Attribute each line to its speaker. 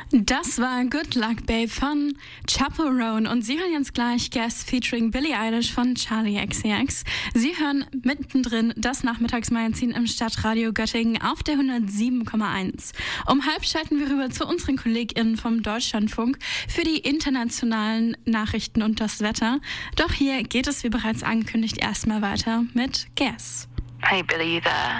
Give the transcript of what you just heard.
Speaker 1: Das war Good Luck Babe von Chaperone und Sie hören jetzt gleich Guess featuring Billie Eilish von Charli XCX. Sie hören mittendrin das Nachmittagsmagazin im Stadtradio Göttingen auf der 107,1. Um halb schalten wir rüber zu unseren KollegInnen vom Deutschlandfunk für die internationalen Nachrichten und das Wetter. Doch hier geht es, wie bereits angekündigt, erstmal weiter mit Guess.
Speaker 2: Hey Billy, you there?